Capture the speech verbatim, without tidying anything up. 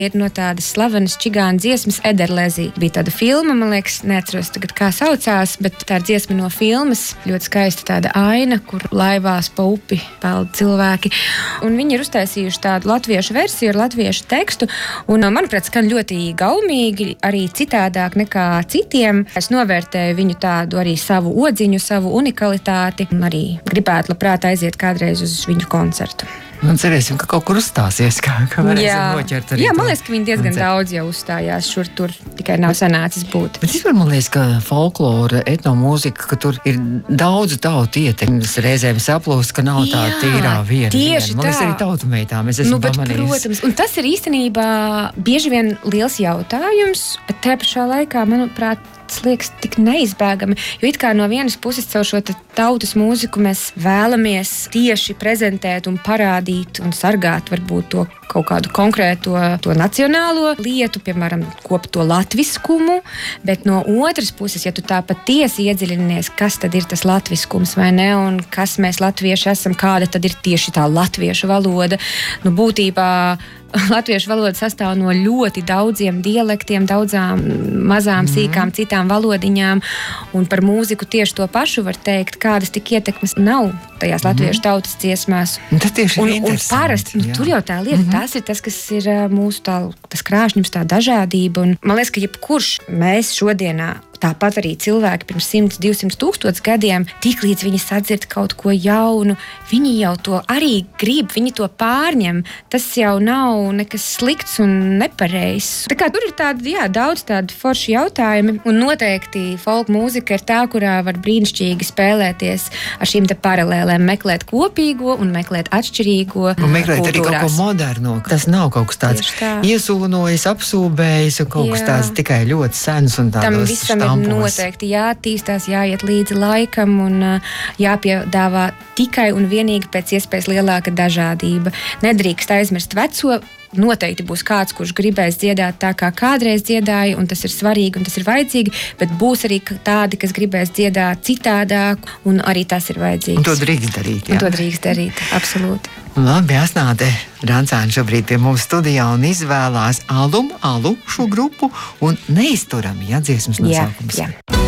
ir no tādas slavenas čigānu dziesmas Ederlezī. Bija tāda filma, man liekas, neatceros tagad kā saucās, bet tā ir dziesma no filmas, ļoti skaista tāda aina, kur laivās pa upi peld cilvēki. Un viņi ir uztaisījuši tādu latviešu versiju ar latviešu tekstu, un, manuprāt, skan ļoti gaumīgi, arī citādāk nekā citiem. Es novērtēju viņu tādu arī savu odziņu, savu unikalitāti, un arī gribētu labprāt aiziet kādreiz uz viņu koncertu. Un cerēsim, ka kaut kur uzstāsies, kā, kā varēsim noķert arī. Jā, man liekas, ka viņi diezgan koncertu. Daudz jau uzstājās šur tur, tikai nav sanācis būt. Bet vispār man liekas, ka folklora, etnomūzika, ka tur ir daudz tautu ietekmes, reizēm saplūst, ka nav tā tīrā viena. Tieši viena. Man liekas, arī tautumeitām es esmu nu, bet, pamanījis. Protams, un tas ir īstenībā bieži vien liels jautājums, bet te pašā laikā, manuprāt, tas liekas tik neizbēgami, jo it kā no vienas puses caur šo tautas mūziku mēs vēlamies tieši prezentēt un parādīt un sargāt varbūt to kaut kādu konkrēto to nacionālo lietu, piemēram, kopto latviskumu, bet no otras puses, ja tu tā patiesi iedziļinies, kas tad ir tas latviskums vai ne, un kas mēs latvieši esam, kāda tad ir tieši tā latviešu valoda, nu būtībā latviešu valoda sastāv no ļoti daudziem dialektiem, daudzām mazām, mm. sīkām, citām valodiņām, un par mūziku tieši to pašu var teikt, kādas tik ietekmes nav tajās latviešu mm. tautas dziesmās. Tas tieši ir un, un interesanti. Parasti, nu, tur jau tā lieta, mm-hmm. tas ir tas, kas ir mūsu tā, tas krāšņums, tā dažādība, un man liekas, ka jebkurš mēs šodienā tāpat arī cilvēki pirms simts, divsimt tūkstotis gadiem, tiklīdz viņi sadzird kaut ko jaunu, viņi jau to arī grib, viņi to pārņem. Tas jau nav nekas slikts un nepareizs. Tā kā tur ir tādi, jā, daudz tādi forši jautājumi, un noteikti folk mūzika ir tā, kurā var brīnišķīgi spēlēties ar šīm te paralēlēm, meklēt kopīgo un meklēt atšķirīgo. Un meklēt kultūrās. Arī kaut ko moderno. Tas nav kaut kas tāds tā. Iesūnojis, apsūbējis un kaut jā. Kas tāds tikai ļoti sens un tādos štampos. Noteikti jāattīstās, jāiet līdzi laikam un uh, jāpiedāvā tikai un vienīgi pēc iespējas lielāka dažādība. Nedrīkst aizmirst veco. Noteikti būs kāds, kurš gribēs dziedāt tā, kā kādreiz dziedāja, un tas ir svarīgi un tas ir vajadzīgi, bet būs arī tādi, kas gribēs dziedāt citādāk, un arī tas ir vajadzīgs. Un to drīkst darīt, jā. Un to drīkst darīt, absolūti. Labi, Asnāte Rancāne šobrīd pie mums studijā un izvēlās Alum, Alu šo grupu un Neizturami, jā, dziesmas nosaukums. Jā, jā.